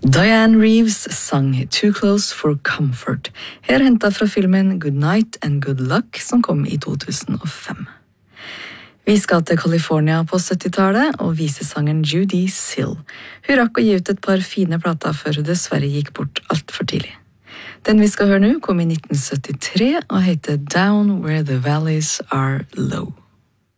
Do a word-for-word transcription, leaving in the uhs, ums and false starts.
Diane Reeves sang Too Close for Comfort, her hentet fra filmen Good Night and Good Luck, som kom i to tusen og fem. Vi skal til California på syttitallet og vise sangeren Judy Sill. Hun rakk å gi ut et par fine plater før hun dessverre gikk bort alt for tidlig. Den vi skal høre nå kom i nitten syttitre og heter Down Where the Valleys Are Low.